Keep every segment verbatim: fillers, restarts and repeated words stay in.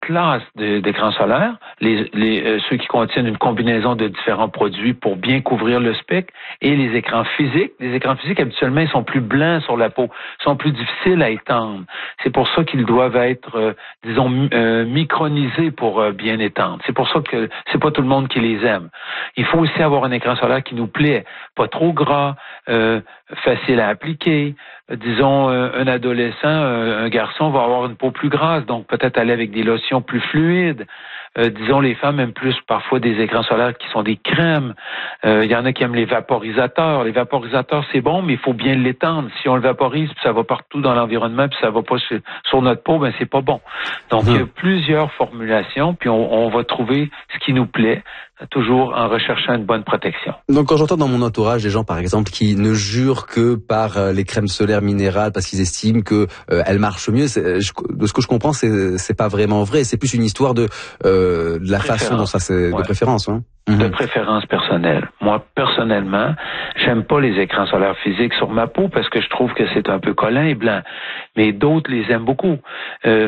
classes d'écrans solaires, les, les, euh, ceux qui contiennent une combinaison de différents produits pour bien couvrir le spectre, et les écrans physiques. Les écrans physiques, habituellement, ils sont plus blancs sur la peau, sont plus difficiles à étendre. C'est pour ça qu'ils doivent être, euh, disons, euh, micronisés pour euh, bien étendre. C'est pour ça que c'est pas tout le monde qui les aime. Il faut aussi avoir un écran solaire qui nous plaît, pas trop gras, euh, facile à appliquer. Disons, un adolescent, un garçon va avoir une peau plus grasse, donc peut-être aller avec des lotions plus fluides. Euh, disons, les femmes aiment plus parfois des écrans solaires qui sont des crèmes. Euh, il y en a qui aiment les vaporisateurs. Les vaporisateurs, c'est bon, mais il faut bien l'étendre. Si on le vaporise, puis ça va partout dans l'environnement, puis ça va pas sur, sur notre peau, ben c'est pas bon. Donc, mmh. il y a plusieurs formulations, puis on, on va trouver ce qui nous plaît, toujours en recherchant une bonne protection. Donc, quand j'entends dans mon entourage des gens, par exemple, qui ne jurent que par euh, les crèmes solaires minérales parce qu'ils estiment que euh, elles marchent mieux, c'est, je, de ce que je comprends, c'est c'est pas vraiment vrai. C'est plus une histoire de euh, de la façon dont ça c'est ouais. de préférence. Hein. De mmh. préférence personnelle. Moi, personnellement, j'aime pas les écrans solaires physiques sur ma peau parce que je trouve que c'est un peu collant et blanc. Mais d'autres les aiment beaucoup. Euh,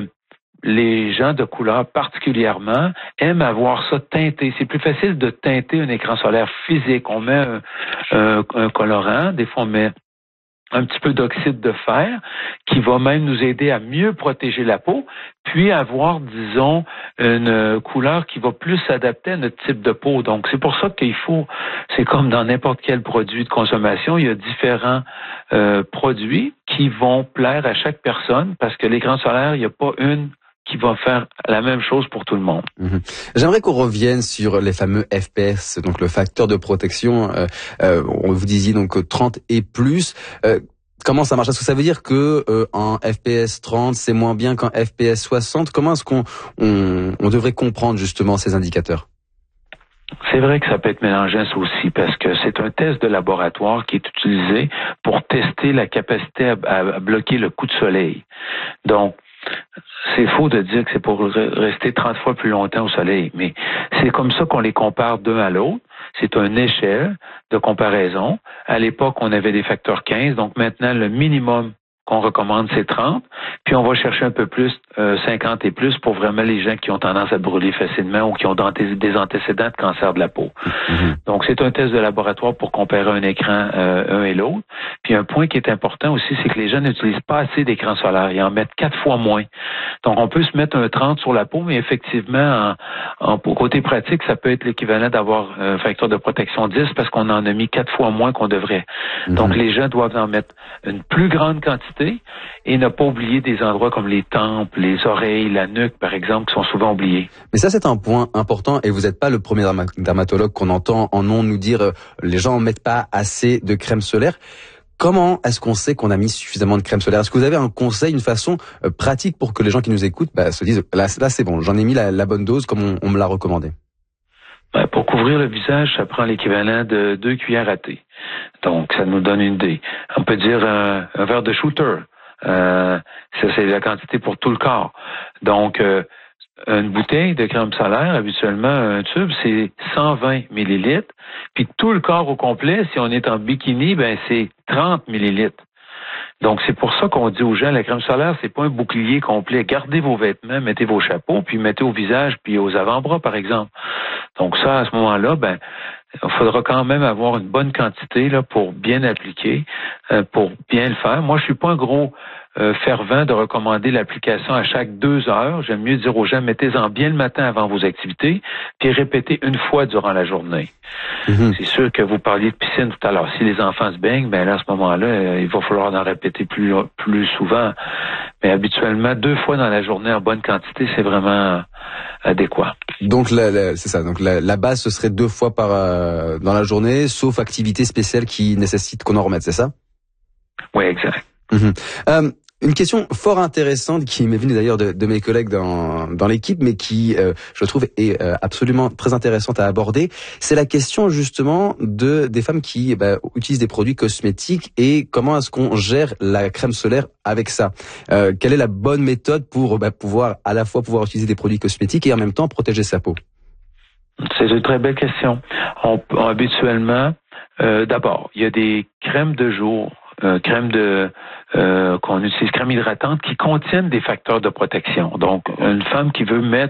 Les gens de couleur particulièrement aiment avoir ça teinté. C'est plus facile de teinter un écran solaire physique. On met un, un, un colorant, des fois on met un petit peu d'oxyde de fer qui va même nous aider à mieux protéger la peau, puis avoir, disons, une couleur qui va plus s'adapter à notre type de peau. Donc, c'est pour ça qu'il faut, c'est comme dans n'importe quel produit de consommation, il y a différents euh, produits qui vont plaire à chaque personne parce que l'écran solaire, il n'y a pas une qui va faire la même chose pour tout le monde. Mmh. J'aimerais qu'on revienne sur les fameux F P S, donc le facteur de protection. Euh, euh, on vous disiez donc trente et plus. Euh, comment ça marche? Est-ce que ça veut dire que euh, en F P S trente c'est moins bien qu'en F P S soixante? Comment est-ce qu'on on, on devrait comprendre justement ces indicateurs? C'est vrai que ça peut être mélangé aussi parce que c'est un test de laboratoire qui est utilisé pour tester la capacité à, à bloquer le coup de soleil. Donc, c'est faux de dire que c'est pour rester trente fois plus longtemps au soleil, mais c'est comme ça qu'on les compare d'un à l'autre. C'est une échelle de comparaison. À l'époque, on avait des facteurs quinze, donc maintenant, le minimum qu'on recommande, c'est trente, puis on va chercher un peu plus, euh, cinquante et plus, pour vraiment les gens qui ont tendance à brûler facilement ou qui ont des antécédents de cancer de la peau. Mm-hmm. Donc, c'est un test de laboratoire pour comparer un écran euh, un et l'autre. Puis un point qui est important aussi, c'est que les gens n'utilisent pas assez d'écrans solaires. Ils en mettent quatre fois moins. Donc, on peut se mettre un trente sur la peau, mais effectivement, en, en côté pratique, ça peut être l'équivalent d'avoir un facteur de protection dix parce qu'on en a mis quatre fois moins qu'on devrait. Mm-hmm. Donc, les gens doivent en mettre une plus grande quantité et ne pas oublier des endroits comme les tempes, les oreilles, la nuque, par exemple, qui sont souvent oubliés. Mais ça, c'est un point important et vous n'êtes pas le premier dermatologue qu'on entend en ondes nous dire euh, les gens ne mettent pas assez de crème solaire. Comment est-ce qu'on sait qu'on a mis suffisamment de crème solaire? Est-ce que vous avez un conseil, une façon euh, pratique pour que les gens qui nous écoutent bah, se disent là, là c'est bon, j'en ai mis la, la bonne dose comme on, on me l'a recommandé? Ben, pour couvrir le visage, ça prend l'équivalent de deux cuillères à thé. Donc, ça nous donne une idée. On peut dire un, un verre de shooter. Euh, ça, c'est la quantité pour tout le corps. Donc, euh, une bouteille de crème solaire, habituellement, un tube, c'est cent vingt millilitres. Puis tout le corps au complet, si on est en bikini, ben c'est trente millilitres. Donc, c'est pour ça qu'on dit aux gens, la crème solaire, c'est pas un bouclier complet. Gardez vos vêtements, mettez vos chapeaux, puis mettez au visage, puis aux avant-bras, par exemple. Donc, ça, à ce moment-là, ben, il faudra quand même avoir une bonne quantité là pour bien appliquer, euh, pour bien le faire. Moi, je suis pas un gros euh, fervent de recommander l'application à chaque deux heures. J'aime mieux dire aux gens, mettez-en bien le matin avant vos activités, puis répétez une fois durant la journée. Mm-hmm. C'est sûr que vous parliez de piscine tout à l'heure. Si les enfants se baignent, ben là, à ce moment-là, euh, il va falloir en répéter plus plus souvent. Mais habituellement, deux fois dans la journée en bonne quantité, c'est vraiment adéquat. Donc la, la, c'est ça. Donc la, la base ce serait deux fois par euh, dans la journée, sauf activité spéciale qui nécessite qu'on en remette, c'est ça? Oui, exact. Mmh. Euh, une question fort intéressante qui m'est venue d'ailleurs de, de mes collègues dans, dans l'équipe, mais qui, euh, je trouve, est euh, absolument très intéressante à aborder. C'est la question justement de des femmes qui bah, utilisent des produits cosmétiques et comment est-ce qu'on gère la crème solaire avec ça. Euh, quelle est la bonne méthode pour bah, pouvoir à la fois pouvoir utiliser des produits cosmétiques et en même temps protéger sa peau? C'est une très belle question. On, on habituellement, euh, d'abord, il y a des crèmes de jour. Euh, crème de euh, qu'on utilise, crème hydratante, qui contiennent des facteurs de protection. Donc, une femme qui veut mettre